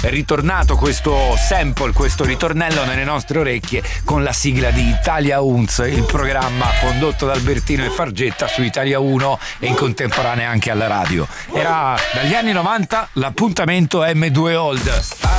è ritornato questo sample, questo ritornello nelle nostre orecchie con la sigla di Italia Unz, il programma condotto da Albertino e Fargetta su Italia 1 e in contemporanea anche alla radio. Era dagli anni 90 l'appuntamento M2 Old.